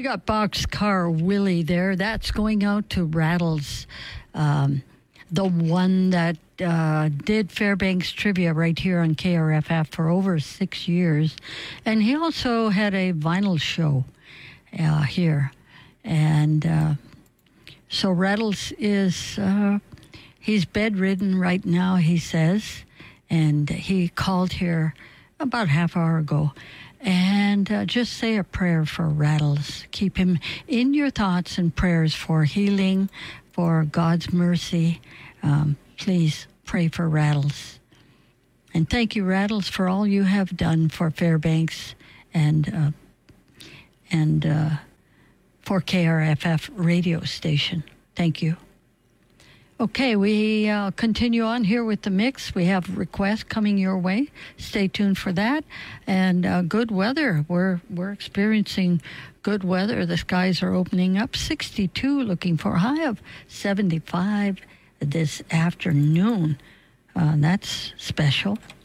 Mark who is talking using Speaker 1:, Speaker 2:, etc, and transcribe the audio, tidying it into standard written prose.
Speaker 1: We got Boxcar Willie there. That's going out to Rattles, the one that did Fairbanks Trivia right here on KRFF for over 6 years. And he also had a vinyl show here. And so Rattles is, he's bedridden right now, he says. And he called here about half hour ago. And just say a prayer for Rattles. Keep him in your thoughts and prayers for healing, for God's mercy. Please pray for Rattles. And thank you, Rattles, for all you have done for Fairbanks and for KRFF radio station. Thank you. Okay, we continue on here with the mix. We have requests coming your way. Stay tuned for that. And good weather. We're experiencing good weather. The skies are opening up. 62, looking for a high of 75 this afternoon. That's special.